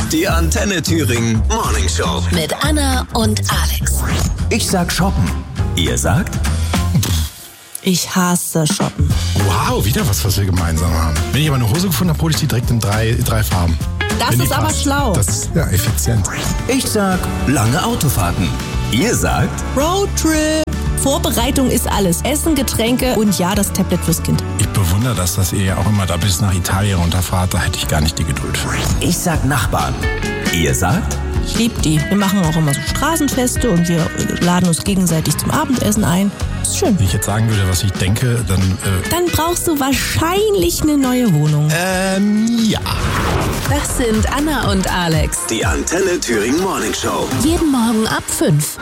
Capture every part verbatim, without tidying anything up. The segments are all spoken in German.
Die Antenne Thüringen Morning Show. Mit Anna und Alex. Ich sag shoppen. Ihr sagt? Ich hasse shoppen. Wow, wieder was, was wir gemeinsam haben. Wenn ich aber eine Hose gefunden habe, hole ich die direkt in drei, drei Farben. Das Wenn die ist aber passt. schlau. Das ist ja effizient. Ich sag lange Autofahrten. Ihr sagt? Roadtrip. Vorbereitung ist alles. Essen, Getränke und ja, das Tablet fürs Kind. Ich bewundere das, dass ihr ja auch immer da bis nach Italien runterfahrt. Da hätte ich gar nicht die Geduld für. Ich sag Nachbarn. Ihr sagt? Ich liebe die. Wir machen auch immer so Straßenfeste und wir laden uns gegenseitig zum Abendessen ein. Ist schön. Wenn ich jetzt sagen würde, was ich denke, dann... Äh Dann brauchst du wahrscheinlich eine neue Wohnung. Ähm, ja. Das sind Anna und Alex. Die Antenne Thüringen Morning Show. Jeden Morgen ab fünf.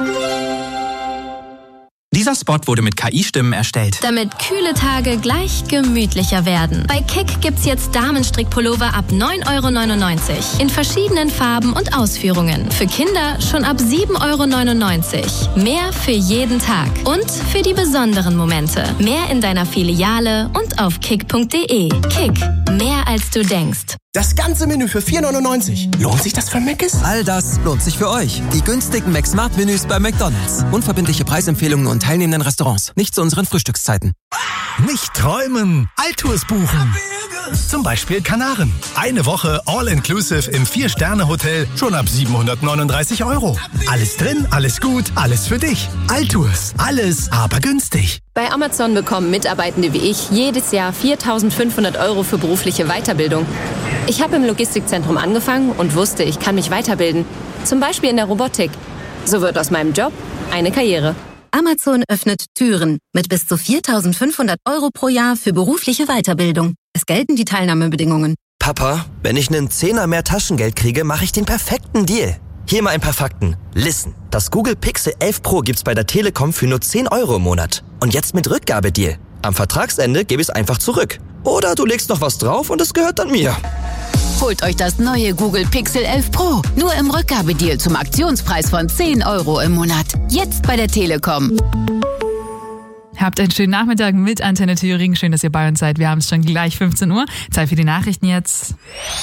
Dieser Spot wurde mit K I-Stimmen erstellt. Damit kühle Tage gleich gemütlicher werden. Bei Kick gibt's jetzt Damenstrickpullover ab neun Euro neunundneunzig. In verschiedenen Farben und Ausführungen. Für Kinder schon ab sieben Euro neunundneunzig. Mehr für jeden Tag. Und für die besonderen Momente. Mehr in deiner Filiale und auf kick punkt de. Kick. Mehr als du denkst. Das ganze Menü für vier neunundneunzig. Lohnt sich das für Mc's? All das lohnt sich für euch. Die günstigen McSmart-Menüs bei McDonald's. Unverbindliche Preisempfehlungen und teilnehmenden Restaurants. Nicht zu unseren Frühstückszeiten. Nicht träumen, Altours buchen. Zum Beispiel Kanaren. Eine Woche All-Inclusive im Vier-Sterne-Hotel schon ab siebenhundertneununddreißig Euro. Alles drin, alles gut, alles für dich. Altours. Alles, aber günstig. Bei Amazon bekommen Mitarbeitende wie ich jedes Jahr viertausendfünfhundert Euro für berufliche Weiterbildung. Ich habe im Logistikzentrum angefangen und wusste, ich kann mich weiterbilden. Zum Beispiel in der Robotik. So wird aus meinem Job eine Karriere. Amazon öffnet Türen mit bis zu viertausendfünfhundert Euro pro Jahr für berufliche Weiterbildung. Es gelten die Teilnahmebedingungen. Papa, wenn ich einen Zehner mehr Taschengeld kriege, mache ich den perfekten Deal. Hier mal ein paar Fakten. Listen, das Google Pixel elf Pro gibt's bei der Telekom für nur zehn Euro im Monat. Und jetzt mit Rückgabedeal. Am Vertragsende gebe ich es einfach zurück. Oder du legst noch was drauf und es gehört dann mir. Holt euch das neue Google Pixel elf Pro. Nur im Rückgabedeal zum Aktionspreis von zehn Euro im Monat. Jetzt bei der Telekom. Habt einen schönen Nachmittag mit Antenne Thüringen. Schön, dass ihr bei uns seid. Wir haben es schon gleich fünfzehn Uhr. Zeit für die Nachrichten jetzt.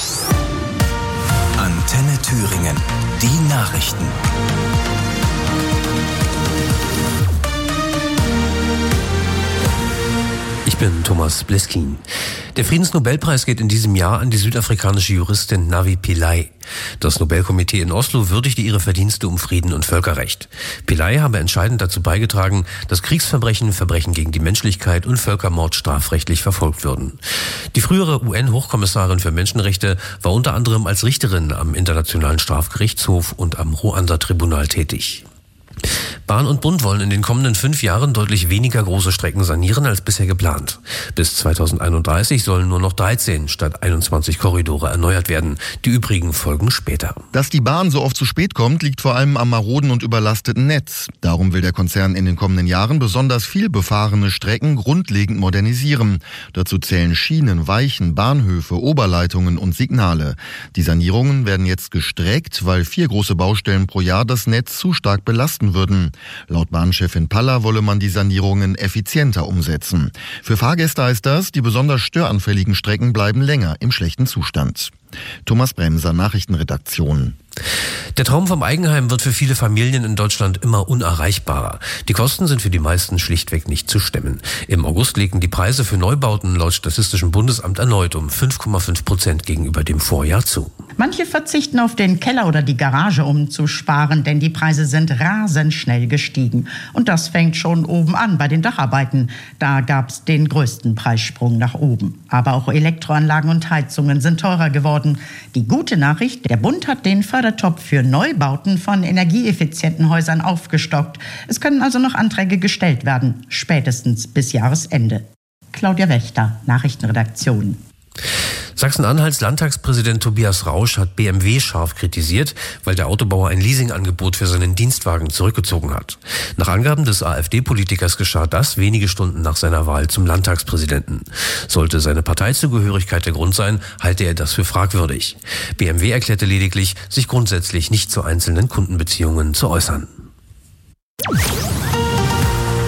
Antenne Thüringen. Die Nachrichten. Ich bin Thomas Bliskin. Der Friedensnobelpreis geht in diesem Jahr an die südafrikanische Juristin Navi Pillay. Das Nobelkomitee in Oslo würdigte ihre Verdienste um Frieden und Völkerrecht. Pillay habe entscheidend dazu beigetragen, dass Kriegsverbrechen, Verbrechen gegen die Menschlichkeit und Völkermord strafrechtlich verfolgt würden. Die frühere U N-Hochkommissarin für Menschenrechte war unter anderem als Richterin am Internationalen Strafgerichtshof und am Ruanda-Tribunal tätig. Bahn und Bund wollen in den kommenden fünf Jahren deutlich weniger große Strecken sanieren als bisher geplant. Bis zweitausendeinunddreißig sollen nur noch dreizehn statt einundzwanzig Korridore erneuert werden. Die übrigen folgen später. Dass die Bahn so oft zu spät kommt, liegt vor allem am maroden und überlasteten Netz. Darum will der Konzern in den kommenden Jahren besonders viel befahrene Strecken grundlegend modernisieren. Dazu zählen Schienen, Weichen, Bahnhöfe, Oberleitungen und Signale. Die Sanierungen werden jetzt gestreckt, weil vier große Baustellen pro Jahr das Netz zu stark belasten würden. Laut Bahnchefin Paller wolle man die Sanierungen effizienter umsetzen. Für Fahrgäste heißt das, die besonders störanfälligen Strecken bleiben länger im schlechten Zustand. Thomas Bremser, Nachrichtenredaktion. Der Traum vom Eigenheim wird für viele Familien in Deutschland immer unerreichbarer. Die Kosten sind für die meisten schlichtweg nicht zu stemmen. Im August legten die Preise für Neubauten laut Statistischem Bundesamt erneut um fünf Komma fünf Prozent gegenüber dem Vorjahr zu. Manche verzichten auf den Keller oder die Garage, um zu sparen, denn die Preise sind rasend schnell gestiegen. Und das fängt schon oben an bei den Dacharbeiten. Da gab es den größten Preissprung nach oben. Aber auch Elektroanlagen und Heizungen sind teurer geworden. Die gute Nachricht, der Bund hat den Fördertopf für Neubauten von energieeffizienten Häusern aufgestockt. Es können also noch Anträge gestellt werden, spätestens bis Jahresende. Claudia Wächter, Nachrichtenredaktion. Sachsen-Anhalts Landtagspräsident Tobias Rausch hat B M W scharf kritisiert, weil der Autobauer ein Leasingangebot für seinen Dienstwagen zurückgezogen hat. Nach Angaben des AfD-Politikers geschah das wenige Stunden nach seiner Wahl zum Landtagspräsidenten. Sollte seine Parteizugehörigkeit der Grund sein, halte er das für fragwürdig. B M W erklärte lediglich, sich grundsätzlich nicht zu einzelnen Kundenbeziehungen zu äußern. In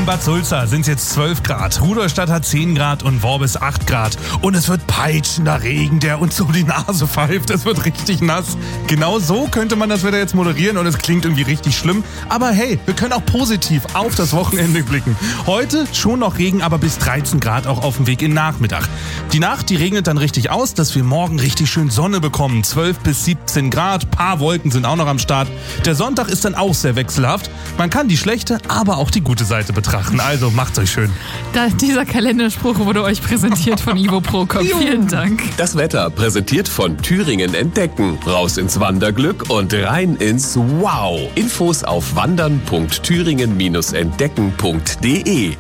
In Bad Sulza sind es jetzt zwölf Grad, Rudolstadt hat zehn Grad und Worbis acht Grad. Und es wird peitschender Regen, der uns um die Nase pfeift. Es wird richtig nass. Genau so könnte man das Wetter jetzt moderieren und es klingt irgendwie richtig schlimm. Aber hey, wir können auch positiv auf das Wochenende blicken. Heute schon noch Regen, aber bis dreizehn Grad auch auf dem Weg in Nachmittag. Die Nacht, die regnet dann richtig aus, dass wir morgen richtig schön Sonne bekommen. zwölf bis siebzehn Grad, paar Wolken sind auch noch am Start. Der Sonntag ist dann auch sehr wechselhaft. Man kann die schlechte, aber auch die gute Seite betrachten. Also macht's euch schön. Da, dieser Kalenderspruch wurde euch präsentiert von Ivo Prokop. Vielen Dank. Das Wetter präsentiert von Thüringen Entdecken. Raus ins Wanderglück und rein ins Wow. Infos auf wandern punkt thüringen Bindestrich entdecken punkt de.